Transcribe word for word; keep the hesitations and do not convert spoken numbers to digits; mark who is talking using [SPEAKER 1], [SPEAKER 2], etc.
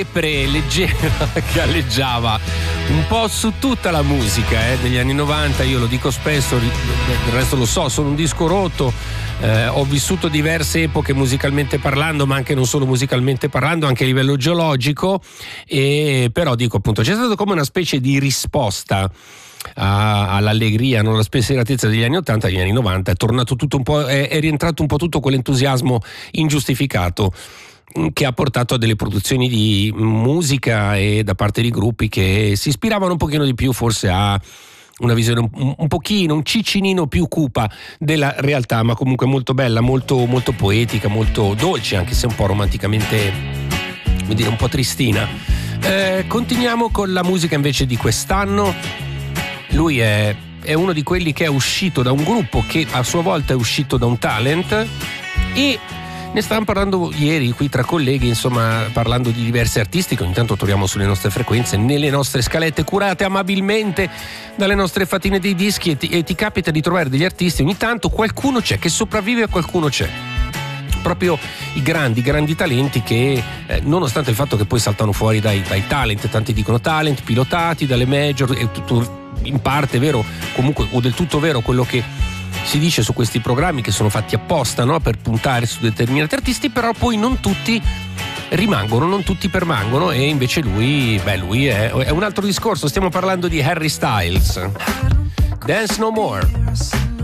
[SPEAKER 1] sempre leggera, galleggiava un po' su tutta la musica eh, degli anni novanta. Io lo dico spesso, del resto lo so, sono un disco rotto, eh, ho vissuto diverse epoche musicalmente parlando, ma anche non solo musicalmente parlando, anche a livello geologico, e però dico appunto c'è stato come una specie di risposta a, all'allegria, non alla spensieratezza degli anni ottanta, degli anni novanta, è tornato tutto un po', è, è rientrato un po' tutto quell'entusiasmo ingiustificato che ha portato a delle produzioni di musica e da parte di gruppi che si ispiravano un pochino di più forse a una visione un, un pochino, un ciccinino più cupa della realtà, ma comunque molto bella, molto, molto poetica, molto dolce, anche se un po' romanticamente, come dire, un po' tristina. Eh, continuiamo con la musica invece di quest'anno. Lui è, è uno di quelli che è uscito da un gruppo che a sua volta è uscito da un talent, e ne stavamo parlando ieri qui tra colleghi, insomma, parlando di diversi artisti che ogni tanto troviamo sulle nostre frequenze, nelle nostre scalette curate amabilmente dalle nostre fatine dei dischi, e ti, e ti capita di trovare degli artisti, ogni tanto qualcuno c'è che sopravvive, a qualcuno c'è. Proprio i grandi, grandi talenti che eh, nonostante il fatto che poi saltano fuori dai, dai talent, tanti dicono talent, pilotati dalle major, è tutto in parte vero, comunque, o del tutto vero quello che si dice su questi programmi che sono fatti apposta, no? Per puntare su determinati artisti, però poi non tutti rimangono, non tutti permangono, e invece lui, beh, lui è, è un altro discorso. Stiamo parlando di Harry Styles. Dance No More.